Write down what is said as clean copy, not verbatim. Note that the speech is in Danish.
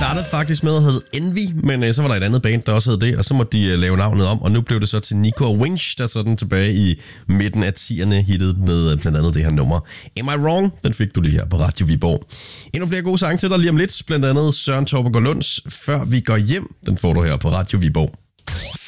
startede faktisk med at hedde Envy, men så var der et andet band, der også hed det, og så måtte de lave navnet om, og nu blev det så til Nico og Winch, der sådan tilbage i midten af 10'erne hittede med blandt andet det her nummer. Am I Wrong? Den fik du lige her på Radio Viborg. Endnu flere gode sange til dig lige om lidt, blandt andet Søren Torbegaard Lunds Før vi går hjem. Den får du her på Radio Viborg.